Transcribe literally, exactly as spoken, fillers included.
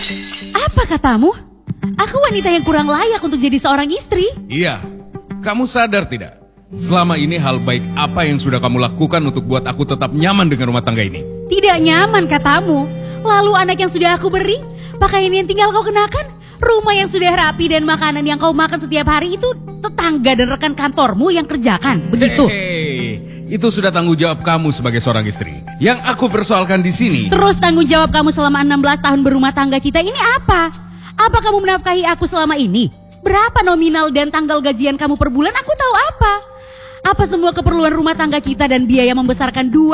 Apa katamu? Aku wanita yang kurang layak untuk jadi seorang istri. Iya, kamu sadar tidak? Selama ini hal baik apa yang sudah kamu lakukan untuk buat aku tetap nyaman dengan rumah tangga ini? Tidak nyaman katamu. Lalu anak yang sudah aku beri, pakaian yang tinggal kau kenakan, rumah yang sudah rapi dan makanan yang kau makan setiap hari itu tetangga dan rekan kantormu yang kerjakan, begitu? Hei, itu sudah tanggung jawab kamu sebagai seorang istri. Yang aku persoalkan di sini. Terus tanggung jawab kamu selama enam belas tahun berumah tangga kita ini apa? Apa kamu menafkahi aku selama ini? Berapa nominal dan tanggal gajian kamu per bulan? Aku tahu apa? Apa semua keperluan rumah tangga kita dan biaya membesarkan dua